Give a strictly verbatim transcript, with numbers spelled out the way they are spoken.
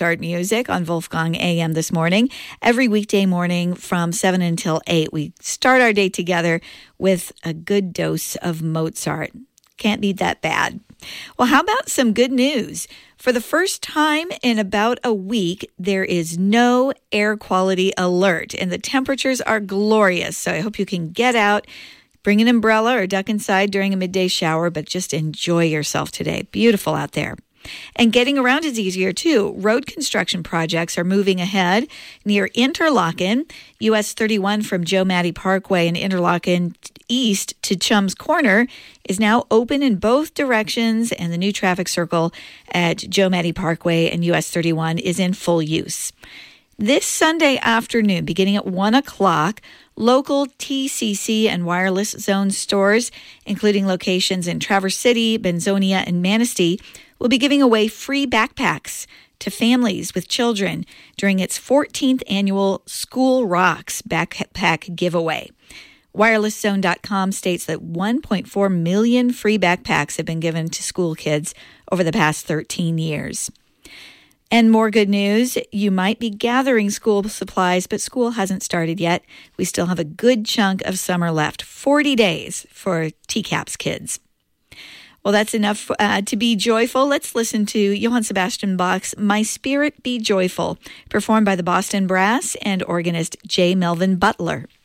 Start music on Wolfgang A M this morning. Every weekday morning from seven until eight, we start our day together with a good dose of Mozart. Can't beat that bad. Well, how about some good news? For the first time in about a week, there is no air quality alert, and the temperatures are glorious. So I hope you can get out, bring an umbrella or duck inside during a midday shower, but just enjoy yourself today. Beautiful out there. And getting around is easier, too. Road construction projects are moving ahead near Interlaken. U S thirty-one from Joe Matty Parkway in Interlaken east to Chums Corner is now open in both directions, and the new traffic circle at Joe Matty Parkway and U S thirty-one is in full use. This Sunday afternoon, beginning at one o'clock, local T C C and Wireless Zone stores, including locations in Traverse City, Benzonia, and Manistee, will be giving away free backpacks to families with children during its fourteenth annual School Rocks backpack giveaway. wireless zone dot com states that one point four million free backpacks have been given to school kids over the past thirteen years. And more good news, you might be gathering school supplies, but school hasn't started yet. We still have a good chunk of summer left, forty days for T CAPS kids. Well, that's enough uh, to be joyful. Let's listen to Johann Sebastian Bach's My Spirit Be Joyful, performed by the Boston Brass and organist J. Melvin Butler.